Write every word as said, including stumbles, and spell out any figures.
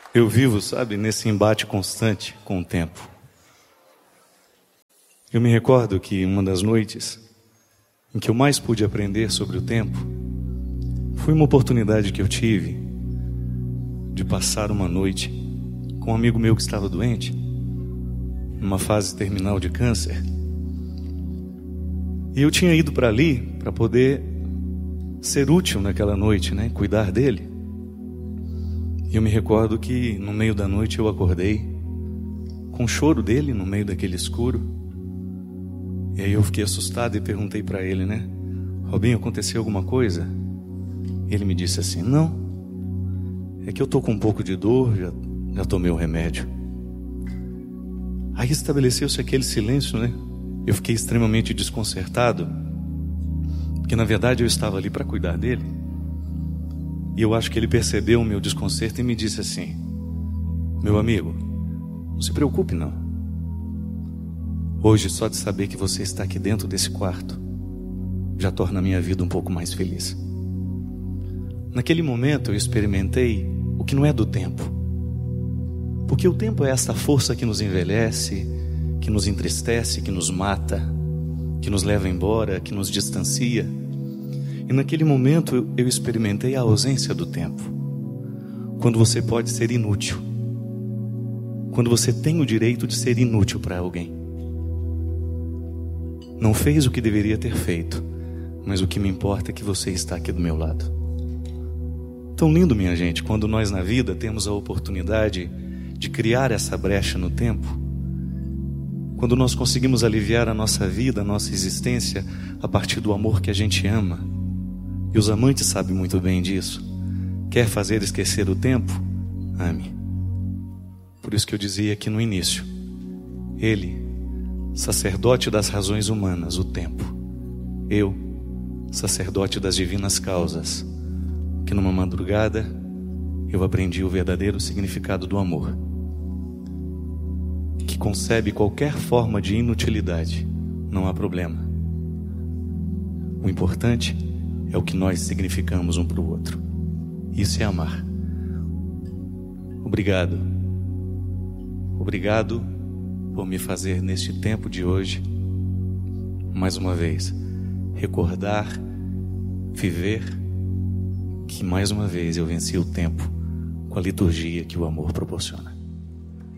Eu vivo, sabe, nesse embate constante com o tempo. Eu me recordo que uma das noites em que eu mais pude aprender sobre o tempo foi uma oportunidade que eu tive de passar uma noite com um amigo meu que estava doente, numa fase terminal de câncer. E eu tinha ido para ali para poder ser útil naquela noite, né? Cuidar dele. E eu me recordo que no meio da noite eu acordei com o choro dele no meio daquele escuro. E aí eu fiquei assustado e perguntei para ele, né? Robinho, aconteceu alguma coisa? Ele me disse assim, não, é que eu tô com um pouco de dor, já, já tomei o remédio. Aí estabeleceu-se aquele silêncio, né? Eu fiquei extremamente desconcertado, porque na verdade eu estava ali para cuidar dele. E eu acho que ele percebeu o meu desconcerto e me disse assim, meu amigo, não se preocupe não. Hoje só de saber que você está aqui dentro desse quarto já torna a minha vida um pouco mais feliz. Naquele momento eu experimentei o que não é do tempo. Porque o tempo é essa força que nos envelhece, que nos entristece, que nos mata, que nos leva embora, que nos distancia. E naquele momento eu, eu experimentei a ausência do tempo. Quando você pode ser inútil. Quando você tem o direito de ser inútil para alguém. Não fez o que deveria ter feito, mas o que me importa é que você está aqui do meu lado. Tão lindo, minha gente, quando nós na vida temos a oportunidade de criar essa brecha no tempo. Quando nós conseguimos aliviar a nossa vida, a nossa existência, a partir do amor que a gente ama. E os amantes sabem muito bem disso. Quer fazer esquecer o tempo? Ame. Por isso que eu dizia aqui no início. Ele, sacerdote das razões humanas, o tempo. Eu, sacerdote das divinas causas. Que numa madrugada eu aprendi o verdadeiro significado do amor. Que concebe qualquer forma de inutilidade. Não há problema. O importante é o que nós significamos um para o outro. Isso é amar. Obrigado. Obrigado por me fazer neste tempo de hoje, mais uma vez, recordar, viver, que mais uma vez eu venci o tempo com a liturgia que o amor proporciona.